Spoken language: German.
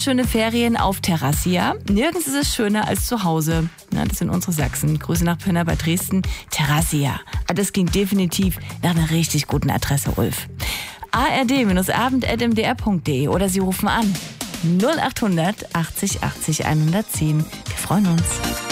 wunderschöne Ferien auf Terrassia. Nirgends ist es schöner als zu Hause. Na, das sind unsere Sachsen. Grüße nach Pirna bei Dresden. Terrassia. Das klingt definitiv nach einer richtig guten Adresse, Ulf. ard-abend@mdr.de oder Sie rufen an. 0800 80 80 110. Wir freuen uns.